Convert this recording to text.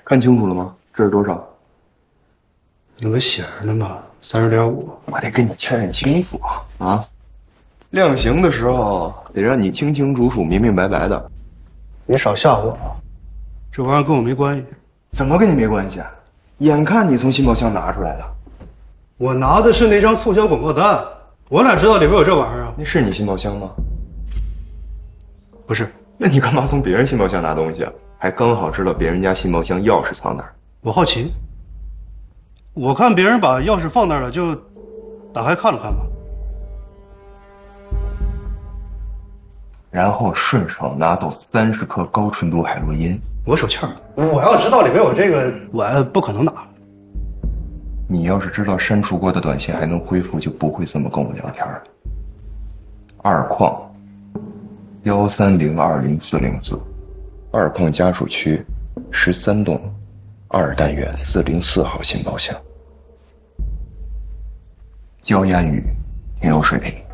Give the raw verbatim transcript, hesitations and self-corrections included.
看清楚了吗？这是多少？ 有个写着呢嘛，三十点五。 我得跟你确认清楚啊！啊，量刑的时候得让你清清楚楚、明明白白的。 你少吓唬我啊！这玩意儿跟我没关系。 怎么跟你没关系啊？眼看你从信报箱拿出来的。 我拿的是那张促销广告单，我哪知道里面有这玩意儿啊？ 那是你信报箱吗？ 不是。 那你干嘛从别人信报箱拿东西啊？还刚好知道别人家信报箱钥匙藏哪儿？ 我好奇。我看别人把钥匙放那儿了，就打开看了看吧。 然后顺手拿走三十克高纯度海洛因。 我手欠了，我要知道里面有这个，我不可能拿。 你要是知道删除过的短信还能恢复，就不会这么跟我聊天了。二矿幺三零二零四零四，二矿家属区十三栋二单元四零四号信报箱。焦烟雨挺有水平。